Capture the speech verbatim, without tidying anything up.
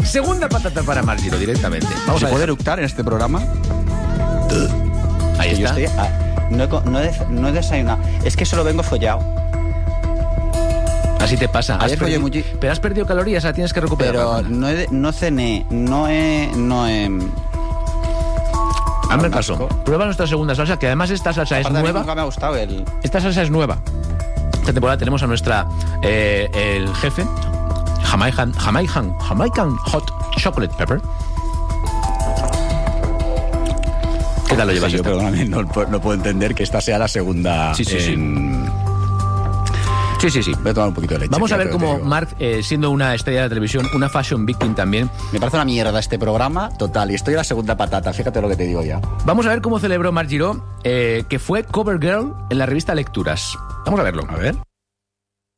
Segunda patata para Marc Giró directamente. Vamos ¿Se a puede ver. eructar en este programa? Ahí Yo está. estoy a- no, he, co- no, he, no he desayunado. Es que solo vengo follado. Así te pasa. Has Ayer follé perdido- mucho. Pero has perdido calorías, ahora tienes que recuperar. Pero no, he, no cené, no he... No he Hazme un caso. asco. Prueba nuestra segunda salsa, que además esta salsa es Aparte, a mí nueva. nunca me ha gustado el... Esta salsa es nueva. Esta temporada tenemos a nuestra eh, el jefe Jamaican, Jamaican, Jamaican Hot Chocolate Pepper. ¿Qué tal lo llevas? Sí, yo, esta? perdóname, no, no puedo entender que esta sea la segunda. Sí, sí, sí. en... Sí, sí, sí. Voy a tomar un poquito de leche. Vamos a ver fíjate lo que cómo te digo. Marc, eh, siendo una estrella de la televisión, una fashion victim también, Me parece una mierda este programa, total. Y estoy en la segunda patata, fíjate lo que te digo ya. vamos a ver cómo celebró Marc Giró, eh, que fue cover girl en la revista Lecturas. Vamos a verlo. A ver.